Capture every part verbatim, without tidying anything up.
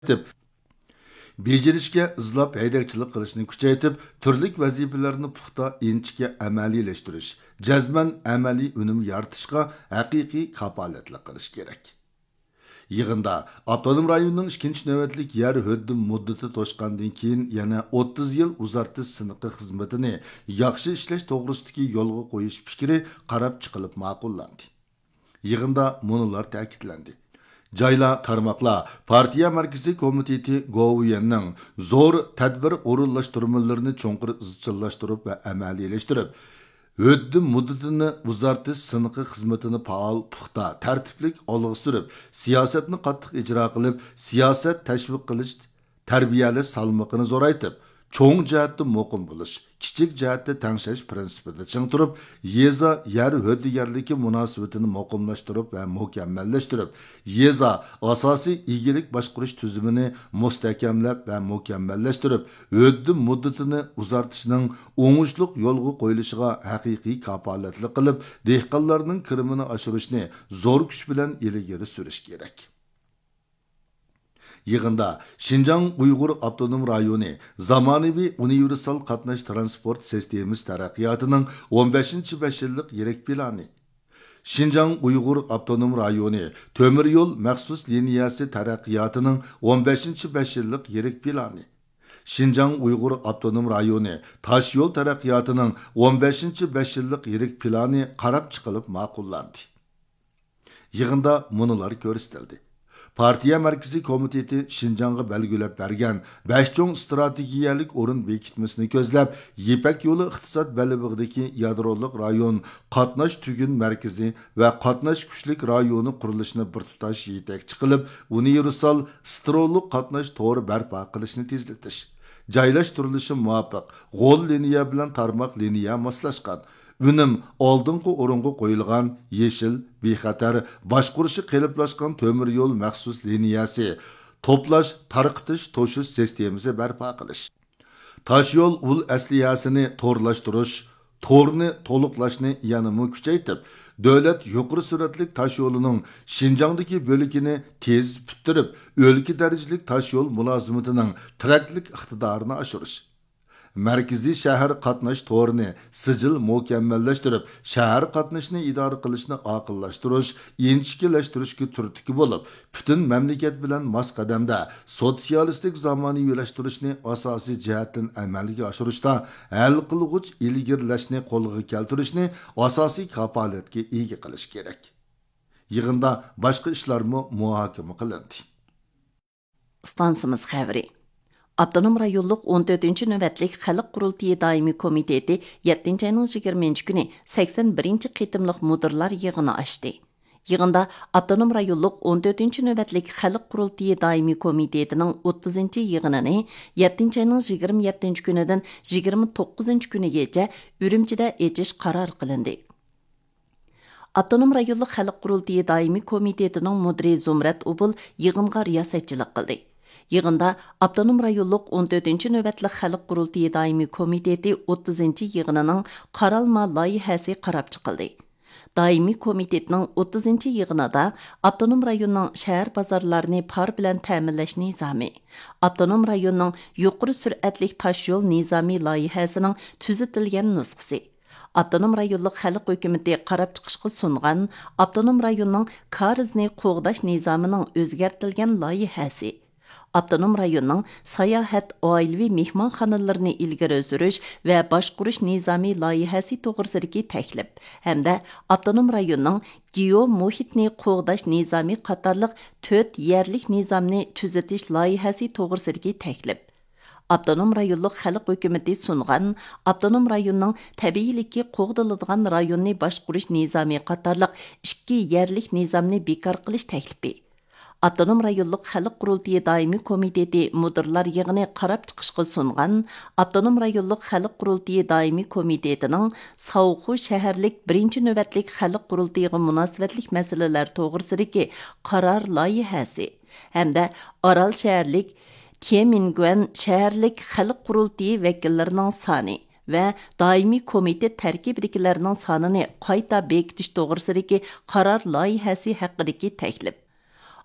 Becerishga izlab haydakchilik qilishni kuchaytirib, turli vazifalarni puxta inchga amaliylashtirish, jazman amaliy unum yaratishga haqiqiy kapolatlik qilish kerak. Yig'inda Avtonom rayonning ikkinchi navbatlik yer huddi muddati to'shqandan keyin yana o'ttiz yil uzartish siniqi xizmatini yaxshi ishlash to'g'risidagi yo'lga qo'yish fikri qarab chiqilib ma'qullandi. Yig'inda munolar ta'kidlandi. Jayla tarmoqlar partiya markaziy komiteti Goviyanning zo'r tadbir o'rinlashtirmalarini cho'nqir izchillashtirib va amaliylashtirib, huddi muddatini uzartish siniqi xizmatini faol, puxta, tartiblik olg'a surib, siyosatni qattiq ijro qilib, siyosat tashviq qilish, tarbiyalash salmoqini zo'raytib, cho'ng jihatda muqim bo'lish, kichik jihatda tangshash prinsipida ching turib, yeza yer huddigarligi munosabatini muqimlashtirib va mukammallashtirib, yeza asosiy egilik boshqarish tuzumini mustahkamlab va mukammallashtirib, huddi muddatini uzartishning o'ngishli yo'lga qo'yilishiga haqiqiy kapolatlik qilib, dehqonlarning kirimini oshirishni zo'r kuch bilan ilgari surish kerak. Yig'inda Şinjan Uyg'ur Avtonom rayoni zamonaviy universal qatnash transport sistemasi taraqqiyotining o'n beshinchi besh yillik yirik plani, Şinjan Uyg'ur Avtonom rayoni temir yo'l maxsus liniyasi taraqqiyotining o'n beshinchi besh yillik yirik plani, Şinjan Uyg'ur Avtonom rayoni tosh yo'l taraqqiyotining o'n beshinchi besh yillik yirik plani qarab chiqilib ma'qullandi. Yig'inda munolar ko'rsatildi. Partiya markaziy komiteti Şinjanga belgilab bergan besh cho'ng strategiyalik o'rin bekitmasini ko'zlab, Yipak yo'li iqtisod balibig'idagi yadrolik rayon, qatnash tugun markazi va qatnash kuchlik rayoni qurilishini bir tutash yetakchi qilib, universal strollik qatnash to'g'ri barpo qilishni tezlatish, joylashtirilishi muvofiq, g'o'l liniya bilan tarmoq liniya moslashgan, Үнім алдыңғы орынғы қойылған ешіл, бейхатар, башқұрышы қеліплашқан төмір yol məxsus liniyası, toplaş, tarqıtış, toşuş sistemisi bərpa qilish. Taş yol ul əsliyasını torlaştırış, torni toluqlaşını yanımı küçəytib, Dövlət yuqori süratlik taş yolunun Şinjandakı bölükini tez püttürüb, өлkə dərəcəlik taş yol mülazimətinin traklik iqtidarını aşırış. Merkezi şəhər qatnaş torini sicil mükemmellashtirib, şəhər qatnaşını idare qilishni aqillashtirish, inchikilashtirishga turtki bo'lib, butun mamlakat bilan mos qadamda sotsialistik zamonaviylashtiriishni asosiy jihatdan amalga oshirishda hal qilg'uch ilgirlashni qo'lga keltirishni asosiy kapolatga ega qilish kerak. Yig'inda boshqa ishlarmi muhokama qilindi. Stansimiz xəbri. Avtonom rayonluq o'n to'rtinchi navbatlik xalq qurultiyi doimiy komiteti yettinchi ayning yigirmanchi kuni sakson birinchi qitimliq mudirlar yig'ini ochdi. Yig'inda Avtonom rayonluq o'n to'rtinchi navbatlik xalq qurultiyi doimiy komitetining o'ttizinchi yig'inini yettinchi ayning yigirma yettinchi kunidan yigirma to'qqizinchi kunigacha Urumchida echish qaror qilindi. Avtonom rayonluq xalq qurultiyi doimiy komitetining mudiri Zumrat Ubul yig'inga riyosatchilik qildi. Yig'inda Avtonom rayonluq o'n to'rtinchi navbatlik xalq qurultiyi doimiy komiteti o'ttizinchi yig'inining qaralma loyihasi qarab chiqildi. Doimiy komitetning o'ttizinchi yig'inida Avtonom rayonning shahar bozorlarini par bilan ta'minlash nizomi, Avtonom rayonning yuqori sur'atli tosh yo'l nizomiy loyihasining tuzitilgan nusxasi, Avtonom rayonluq xalq hukumati qarab chiqishga sungan Avtonom rayonning karizni qo'g'dash nizomining o'zgartirilgan loyihasi, Avtonom rayonning sayohat oilaviy mehmonxonalarini ilgari surish va boshqarish nizomiy loyihasi to'g'risidagi taklif hamda Avtonom rayonning geo muhitni qo'g'dash nizomiy qatorliq to'rt yerlik nizomni tuzatish loyihasi to'g'risidagi taklif. Avtonom rayonluq xalq hukumati sungan Avtonom rayonning tabiiylikka qo'g'diladigan rayonni boshqarish nizomiy qatorliq ikki yerlik nizomni bekor qilish taklifi. Avtonom rayonluq xalq qurultiyi doimiy komiteti mudirlar yig'ini qarab chiqishga sungan Avtonom rayonluq xalq qurultiyi doimiy komitetining Savxu shaharlik birinchi navbatlik xalq qurultiyiga munosabatlik masalalar to'g'risidagi qaror loyihasi hamda Oral shaharlik Tieminguen shaharlik xalq qurultiyi vakillarining soni va doimiy komitet tarkibidagilarning sonini qayta bekitish to'g'risidagi qaror loyihasi haqidagi taklif.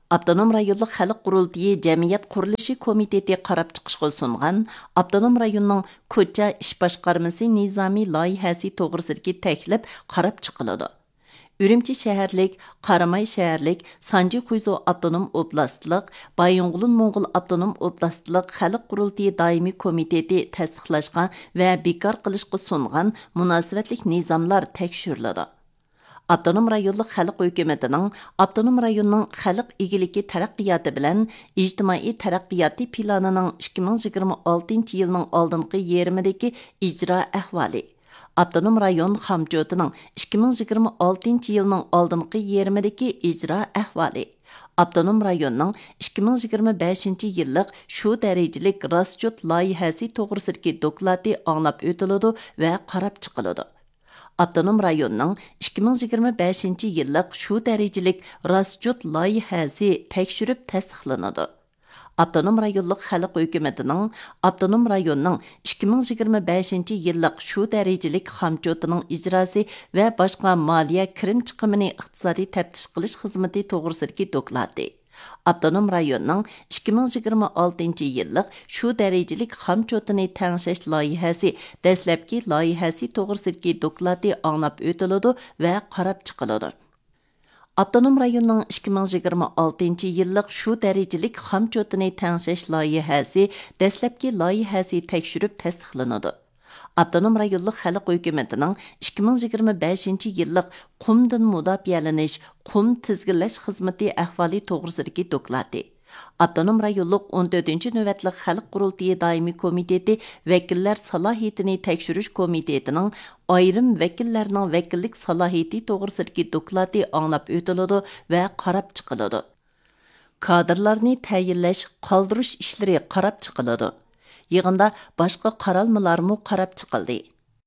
Abdunum rayonluq xalq qurultayı Cəmiyyət Quruluşu Komiteti qarab chiqishga sunğan Abdunum rayonunun ko'cha ish boshqarmasi nizami loyihasi to'g'risidagi taklif qarab chiqiladi. Ürümçi şəhərlik, Qaramay şəhərlik, Sanji Quyzu Abdunum Oblastliq, Bayonğulun Moğol Abdunum Oblastliq Xalq Qurultayı Daimi Komiteti təsdiqlashgan və bekar qilishga sunğan münasibətlik nizamlar təkshiriladi. Abdunum rayonluq xalq hökumətinin Abdunum rayonunun xalq igiliki taraqqiyatı bilan ijtimoiy taraqqiyati planının ikki ming yigirma oltinchi yilning oldingi yerimidagi ijro ahvoli. Abdunum rayon xamjotining ikki ming yigirma oltinchi yilning oldingi yerimidagi ijro ahvoli. Abdunum rayonning ikki ming yigirma beshinchi yillik shu darajalik rasjot loyihasi to'g'risidagi doklati anglab o'tiladi va qarab chiqiladi. Abdunum rayonunun ikki ming yigirma beshinchi yillik shu darajalik rasjot loyihasi tekshirib tasdiqlanadi. Abdunum rayonluq xalq hökumətinin Abdunum rayonunun ikki ming yigirma beshinchi yillik shu darajalik xamjotining ijrosi va boshqa moliya kirim chiqimini iqtisodiy taftish qilish xizmati to'g'risidagi doklati. Abdunum rayonunun ikki ming yigirma oltinchi yillik shu darajalik xamjotini tangshash loyihasi dastlabki loyihasi to'g'risidagi doklati anglab o'tiladi va qarab chiqiladi. Abdunum rayonunun ikki ming yigirma oltinchi yillik shu darajalik xamjotini tangshash loyihasi dastlabki loyihasi tekshirib tasdiqlanadi. Abdunum rayonluq xalq hökumətinin ikki ming yigirma beshinchi yillik qumdan mudofiyalanish, qum tizginlash xizmati ahvoli to'g'risidagi doklati. Abdunum rayonluq o'n to'rtinchi navbatlik xalq qurultayı daimi komiteti vakillar salohiyatini tekshirish komitetining ayrim vakillarning vakillik salohiyati to'g'risidagi doklati anglab o'tiladi va qarab chiqiladi. Kadrlarni tayinlash, qoldirish ishlari qarab chiqiladi. Yig'inda boshqa qaralmalarmi qarab chiqildi.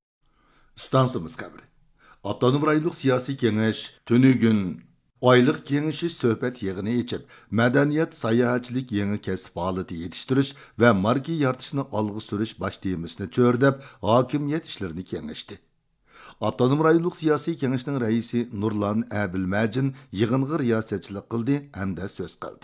Stansimiz qabri. Abdunum rayonluq siyosiy kengash tunigun oyliq kengashi suhbat yig'ini ichib, madaniyat, sayohatchilik yangi kasb holati yetishtirish va marka yaratishni olg'a surish bosh temasini cho'rdab, hokimiyat ishlarini kengashdi. Abdunum rayonluq siyosiy kengashning raisi Nurlan Abilmajin yig'inga riyosatchilik qildi hamda so'z qildi.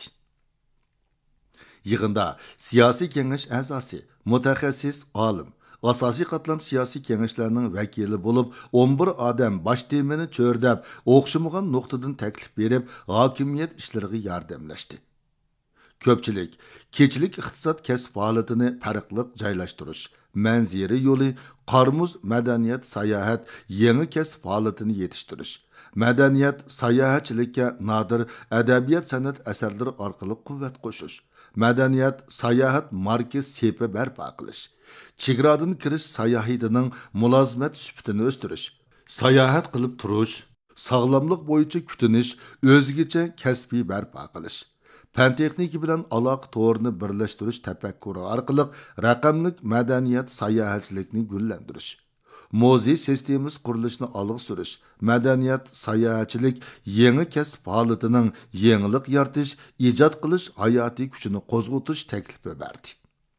Yig'inda siyosiy kengash a'zosi, mutaxassis, olim, asosiy qatlam siyosiy kengashlarning vakili bo'lib, o'n bir odam bosh temani cho'rdab, o'xshamagan nuqtadan taklif berib, hokimiyat ishlariga yordamlashdi. Ko'pchilik kechilik iqtisod kasb holatini farqli joylashtirish, manzira yo'li, qarmuz madaniyat, sayohat, yangi kasb holatini yetishtirish, madaniyat, sayohatchilikka nodir adabiyot san'at asarlari orqali quvvat qo'shish, madaniyat, sayohat marka sepi barpo qilish, chegaradan kirish sayohatining mulozimat sifatini o'stirish, sayohat qilib turish, sog'lomlik bo'yicha kutinish, o'zgacha kasbiy barpo qilish, fan texnika bilan aloqa to'rini birlashtirish tafakkuri orqali raqamlik madaniyat sayohatchilikni gullantirish, muzey sistemasi qurilishini olg'a surish, madaniyat, sayohatchilik yangi kasb holatining yangilik yaratish, ijod qilish hayotiy kuchini qo'zg'atish taklifi berdi.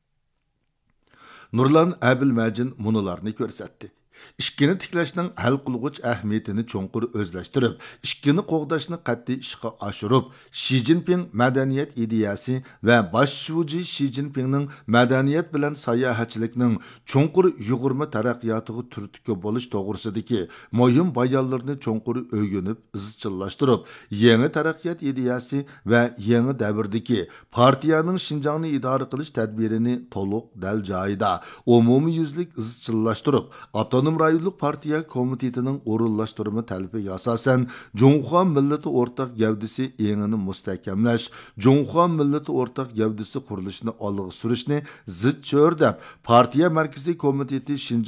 Nurlan Abilmajin munolarni ko'rsatdi. Ishkini tiklashning hal qilg'uch ahamiyatini cho'nqur o'zlashtirib, ishkini qo'g'dashni qat'iy ishga oshirib, Xi Jinping madaniyat ideyasi va bosh shuji Xi Jinpingning madaniyat bilan sayohatchilikning cho'nqur yug'urma taraqqiyotiga turtki bo'lish to'g'risidagi muhim bayonlarni cho'nqur o'rganib, izchillashtirib, yangi taraqqiyot ideyasi va yangi davrdagi partiyaning Xinjiangni idora qilish tadbirini to'liq dal joyida umumiyuzlik izchillashtirib, Abdunum rayonluq partiya komitetining o'rinlashtirma talibiga asosan Junxo millati o'rtaq gavdasi engini mustahkamlash, Junxo millati o'rtaq gavdasi qurilishini olg'a surishni zid cho'rdab, partiya markaziy komiteti Xinjiang